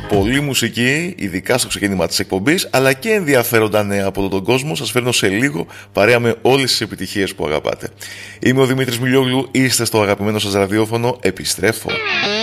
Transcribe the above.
Πολλή μουσική, ειδικά στο ξεκίνημα της εκπομπής, αλλά και ενδιαφέροντα νέα από όλο τον κόσμο. Σας φέρνω σε λίγο παρέα με όλες τις επιτυχίες που αγαπάτε. Είμαι ο Δημήτρης Μιλιόγλου, είστε στο αγαπημένο σας ραδιόφωνο, επιστρέφω.